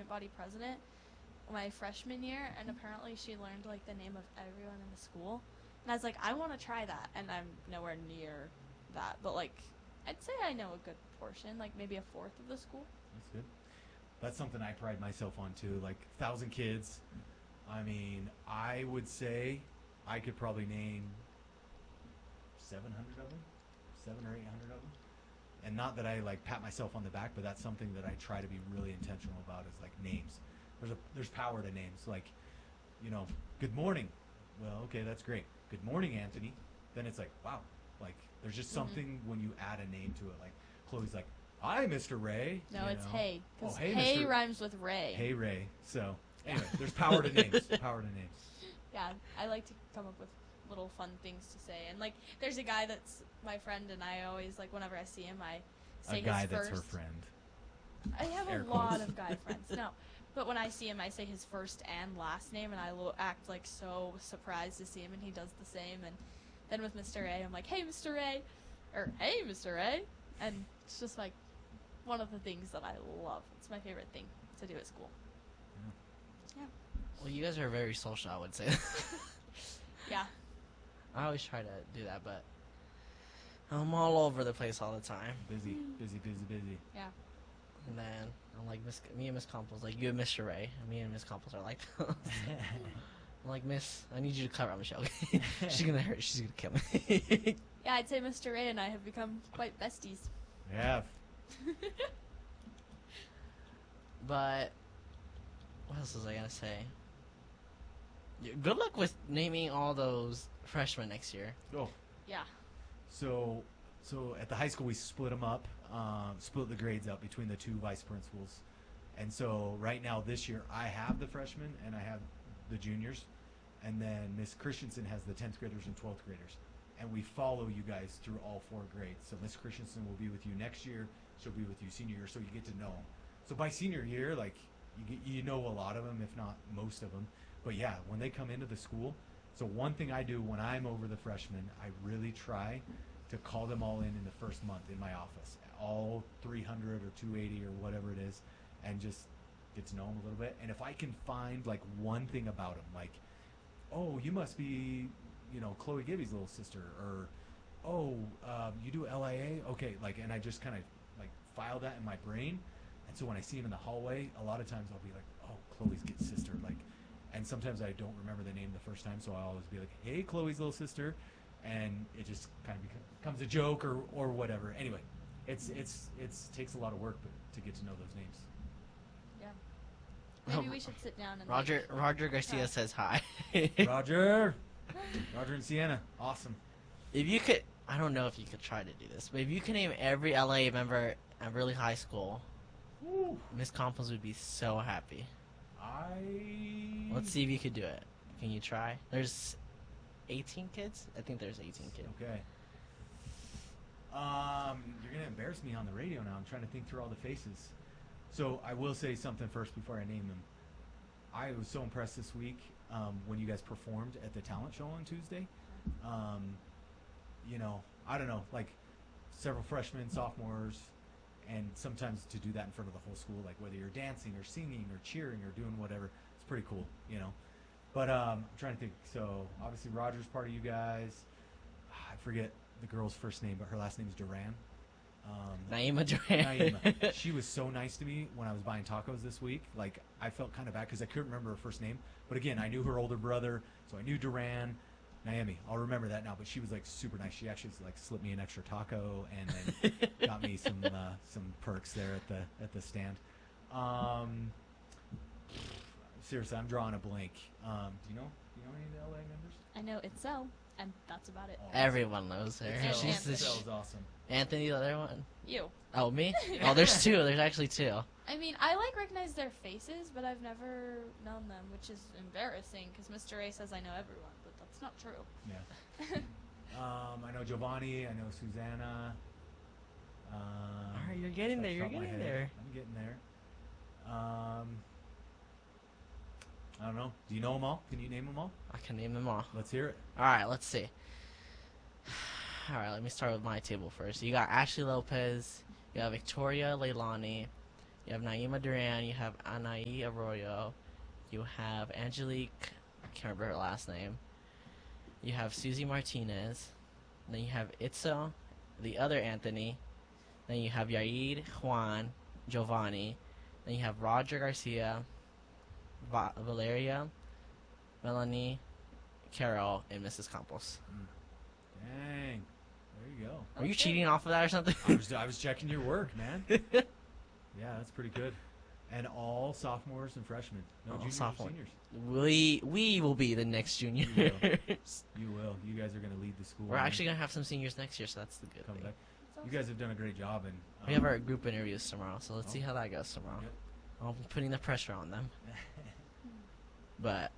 student body president my freshman year, and apparently she learned like the name of everyone in the school. And I was like, I want to try that, and I'm nowhere near that. But like, I'd say I know a good portion, like maybe a fourth of the school. That's good. That's something I pride myself on too. Like 1,000 kids. I mean, I would say I could probably name 700 of them, 700 or 800 of them. And not that I like pat myself on the back, but that's something that I try to be really intentional about is like names. There's power to names. Like, you know, good morning. Well, okay, that's great. Good morning, Anthony. Then it's like, wow. Like, there's just something when you add a name to it. Like, Chloe's like, hi, Mr. Ray. No, it's hey. Because hey, hey Mr. rhymes with Ray. Hey, Ray. So, anyway, there's power to names. Power to names. Yeah, I like to come up with little fun things to say. And, like, there's a guy that's my friend, and I always, like, whenever I see him, I say A guy his that's first. her friend. I have Air a lot quotes. of guy friends. No. But when I see him, I say his first and last name, and I act, like, so surprised to see him, and he does the same. And then with Mr. A, I'm like, hey, Mr. A, or hey, Mr. A. And it's just, like, one of the things that I love. It's my favorite thing to do at school. Yeah. Well, you guys are very social, I would say. Yeah. I always try to do that, but I'm all over the place all the time. Busy, busy, busy, busy. Yeah. And then I'm like, me and Miss Compo's like, you and Mr. Ray. And me and Miss Compo's are like, I'm like, Miss, I need you to cover up Michelle. She's gonna hurt. She's gonna kill me. Yeah, I'd say Mr. Ray and I have become quite besties. Yeah. But what else was I gonna say? Good luck with naming all those freshmen next year. Oh. Yeah. So at the high school we split them up, split the grades up between the two vice principals, and so right now this year I have the freshmen and I have the juniors, and then Miss Christensen has the 10th graders and 12th graders, and we follow you guys through all 4 grades. So Miss Christensen will be with you next year. She'll be with you senior year, so you get to know them. So by senior year, like you know a lot of them, if not most of them. But yeah, when they come into the school, so one thing I do when I'm over the freshmen, I really try to call them all in the first month in my office, all 300 or 280 or whatever it is, and just get to know them a little bit. And if I can find like one thing about them, like, oh, you must be, you know, Chloe Gibby's little sister, or oh, you do LIA, okay, like, and I just kind of like file that in my brain. And so when I see them in the hallway, a lot of times I'll be like, oh, Chloe's sister, like. And sometimes I don't remember the name the first time, so I'll always be like, hey, Chloe's little sister. And it just kind of becomes a joke or whatever. Anyway, it takes a lot of work to get to know those names. Yeah. Maybe we should sit down and Roger Garcia says hi. Roger and Sienna, awesome. If you could, I don't know if you could try to do this, but if you could name every LA member at Burley High School, Miss Campos would be so happy. Let's see if you could do it. Can you try? There's 18 kids? I think there's 18 kids. Okay. You're going to embarrass me on the radio now. I'm trying to think through all the faces. So I will say something first before I name them. I was so impressed this week when you guys performed at the talent show on Tuesday. You know, I don't know, like several freshmen, sophomores, and sometimes to do that in front of the whole school, like whether you're dancing or singing or cheering or doing whatever, it's pretty cool, you know. But I'm trying to think. So obviously Roger's part of you guys. I forget the girl's first name, but her last name is Duran. Naima Duran. Naima. She was so nice to me when I was buying tacos this week. Like, I felt kind of bad because I couldn't remember her first name. But again, I knew her older brother, so I knew Duran. Naomi, I'll remember that now. But she was like super nice. She actually like slipped me an extra taco and then got me some perks there at the stand. Seriously, I'm drawing a blank. Do you know any of the LA members? I know Itzel, and that's about it. Oh, Everyone knows her. It's She's Anthony. the That was awesome. Anthony, the other one. You. Oh, me? Oh, there's 2. There's actually 2. I mean, I like recognize their faces, but I've never known them, which is embarrassing because Mr. A says I know everyone, but that's not true. Yeah. I know Giovanni. I know Susanna. All right, you're getting there. You're getting there. I'm getting there. I don't know. Do you know them all? Can you name them all? I can name them all. Let's hear it. All right, let's see. All right, let me start with my table first. You got Ashley Lopez. You got Victoria Leilani. You have Naima Duran. You have Anaí Arroyo. You have Angelique. I can't remember her last name. You have Susie Martinez. Then you have Itzo, the other Anthony. Then you have Yair, Juan, Giovanni. Then you have Roger Garcia, Valeria, Melanie, Carol, and Mrs. Campos. Dang. There you go. Are you cheating off of that or something? I was checking your work, man. Yeah, that's pretty good. And all sophomores and freshmen. No All juniors sophomore. or seniors. We will be the next juniors. You will. You guys are going to lead the school. We're actually gonna have some seniors next year, so that's the good Come thing. back. You guys have done a great job. And We have our group interviews tomorrow, so let's see how that goes tomorrow. Yep. I'm putting the pressure on them, but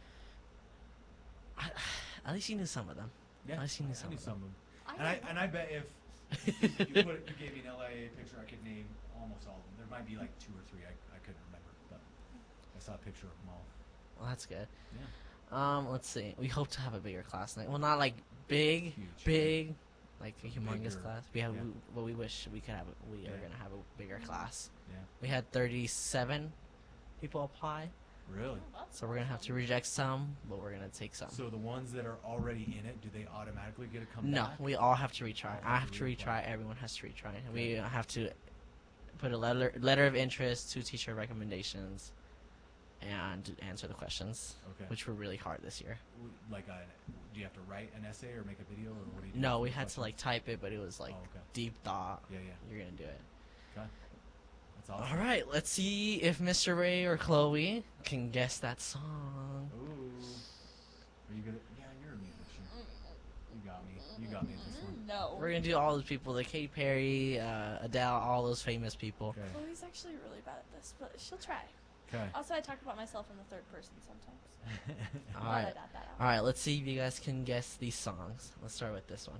at least you knew some of them. Yeah, At least you knew I some knew of them. of them. And I bet if you gave me an LA picture, I could name almost all of them. There might be like 2 or 3 I couldn't remember, but I saw a picture of them all. Well, that's good. Yeah. Let's see. We hope to have a bigger class next. Well, not like big, Huge. like a humongous Bigger. class. We have, Yeah. well, we wish we could have. We are Yeah. gonna have a bigger class. Yeah. We had 37 people apply, Really? so we're gonna have to reject some, but we're gonna take some. So the ones that are already in it, do they automatically get to come No, back? we all have to retry. All I have to retry. Everyone has to retry. We have to put a letter of interest, 2 teacher recommendations, and answer the questions, Okay. which were really hard this year. Like, do you have to write an essay or make a video, or what do you do? No, for we the had to like questions? type it, but it was like Oh, okay. deep thought. Yeah. You're gonna do it. Okay. That's awesome. All right, let's see if Mr. Ray or Chloe can guess that song. Ooh. Are you good? Yeah, you're a musician. You got me. You got me at this one. No. We're gonna do all those people, like Katy Perry, Adele, all those famous people. Okay. Chloe's actually really bad at this, but she'll try. Okay. Also, I talk about myself in the third person sometimes. All Glad right, I got that out. all right. Let's see if you guys can guess these songs. Let's start with this one.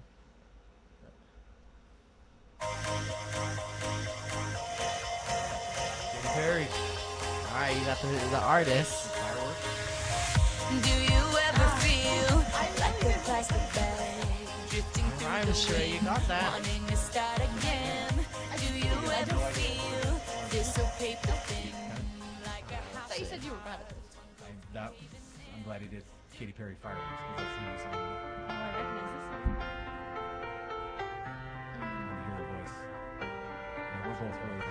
Katy Perry. All right, you got the artist. Fireworks. Do you ever feel like a plastic bag drifting All right, Mr. Ray, you got that. wanting to start again? Do you ever feel this so paper thin like a I house? thought you said you were bad at this. I'm glad he did Katy Perry Fireworks, because that's the new song. Oh, I recognize this one. I want to hear her voice. Yeah, we're both really bad